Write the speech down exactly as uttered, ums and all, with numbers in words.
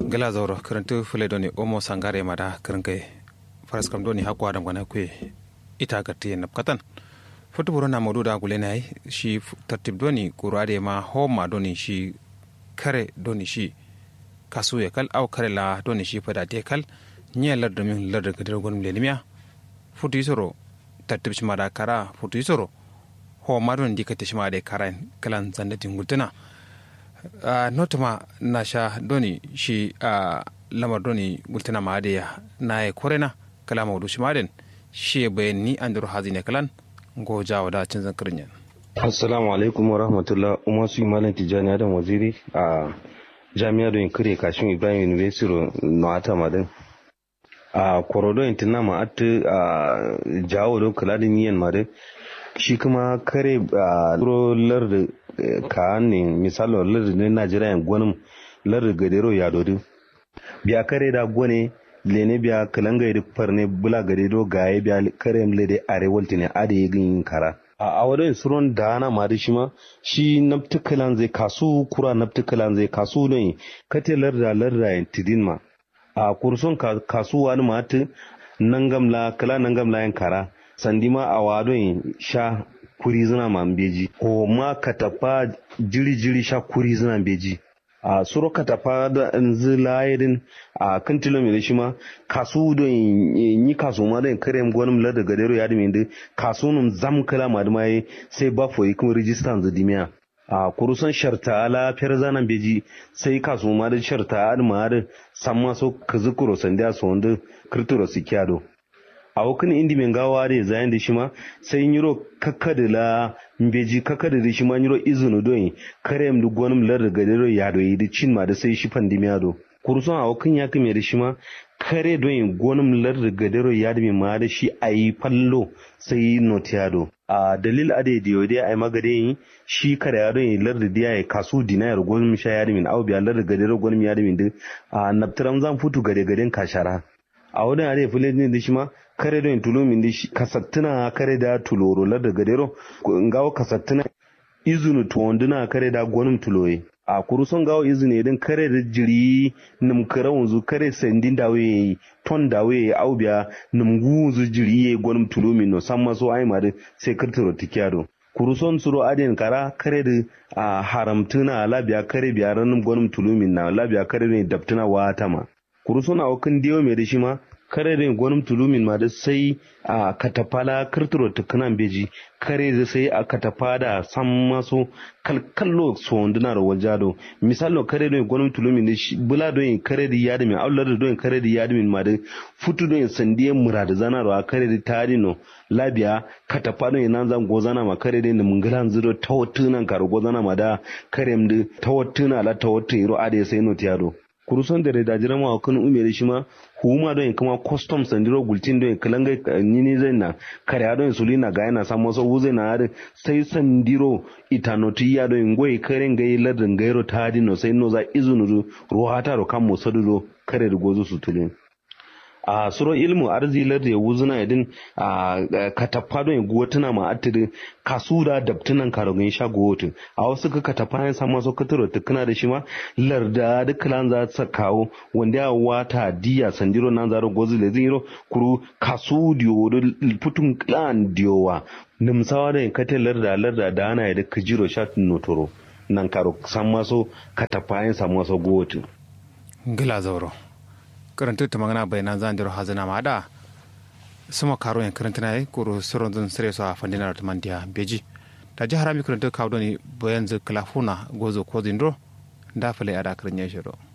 gala zauro karantu fule doni omo sangare mada karankai faras kam doni hakwa dam gana kwe ita gatti nap katan foto burona modu da gule nai shi tartib doni kurade ma homa doni shi kare doni shi kasu ya kal au kare la doni shi fada te kal nya lar domin lar daga dogon lelimiya foto isoro tartib shi mada kara foto isoro homa doni dikate shi mada kara kalan zandatin gultana Uh, notama na sha doni shi uh, lamar doni gultana maade na e korena kala mawdu shi maden shi bayan ni andro hazine kalan go jawo da cin zankirin assalamu alaikum wa rahmatullah umar su malam tijani adam waziri a jami'ar don kire kashin ibrahim university na ata madan a korodo intina ma at a jawo do kala din yin madan shi kuma kare a lar da ka ne misalo lar ne Najeriya gwanin lar gadero ya dodu biya kare da gwane lene biya kalanga da farne bula gadero gaye biya kare mle da arewalti ne ade yin kara a awadon suron da ana ma da shi ma shi naftukalan zai kasu kura naftukalan zai kasu ne kate lar da lar da tidin ma a kurson kasuwa ne ma ta nangamla kala nangamla yin kara sandima a wadon sha kuri zina mambeji ko ma katafa jiri jiri sha kuri zina beji a suro katafa da nzilayirin a kan tilomita shi ma kasu don yi kasu ma don kare gwanin lar da gadero ya dimi da kasu nun zam kala ma da mai sai ba foyi kuma rijistan zadimiya a kurusan sharta ala fiyar zanen beji sai kasu ma da sharta adama da samma so kazi kuro sandiya so wanda kirturo su kyado a wakan indi men gawa da zayan da shi ma sai yiro kakkada la mbeji kakkada da shi ma yiro izunu don karem du gonum lar da gadero ya do yi da cin ma da sai shi pandemiya do kurson a wakan ya kame da shi ma kare don gonum lar da gadero ya da ma da shi ayi fallo sai notiado a dalil ade da yode ai magade yi shi kare ya don lar da diya ya kasu dinayar gonum sha ya da min au biya lar da gadero gonum ya da min da a naftaram zan futu gade gaden kashara a wurin are fulani ne da shi ma kare don tulumin da shi kasattuna kare da tuloro lar da gadero ngawo kasattuna izunu tuwanduna kare da gwanin tuloye a kuruson gawo izini din kare da jiri numkara wanzu kare sandin dawe ton dawe aubiya numgu jiri ye gwanin tulumin no san maso ai ma da sai kirtiro tikiyado kuruson suro adin kara kare da a haramtuna labiya kare biya ranin gwanin tulumin na labiya kare ne daftuna wata ma kuruson a wakan diyo mai da shi ma kare da gwanin tulumin ma da sai a katafala kirtiro tukunan beji kare da sai a katafa da san maso kalkallo so wanduna da wajado misalo kare da gwanin tulumin da shi bula don kare da yadi min aular da don kare da yadi min ma da futu don sandiyan murada zana da kare da tarino labiya katafa don nan zan gozana ma kare da mungalan zuro tawattunan karo gozana ma da kare da tawattuna la tawattu iro ade sai no tiyado kuruson da da jira ma kan umere shi ma huma don kuma custom sandiro gultin don kalanga nini zai na kare don sulina ga yana samu so wuze na har sai sandiro itanoti ya don goyi karen gai ladin gairo tadi no sai no za izunu ruhata ro kan musadu kare da gozo su tulin a suro ilmu arzilar da ya wuzuna idin a kataffa don ya guwatuna ma atiri kasu da dabtunan karogin sha guwatu a wasu ka kataffa ya samu wasu kataro tukuna da shi ma larda da kalan za ta kawo wanda ya wata diya sandiro nan zaro gozu da zero kuru kasu diyo da putun klan diyowa nimsawa da kate larda larda da ana da kajiro shatin notoro nan karo san maso kataffa ya samu wasu guwatu gila zauro karanta ta magana bayanan zan diro hazana ma da sama karo yan karanta nayi kuro soron zan sare su a fandina da mandiya beji ta ji harami karanta kawo ne bayan zai kalafuna gozo ko zindro da fale ada karin ya shiro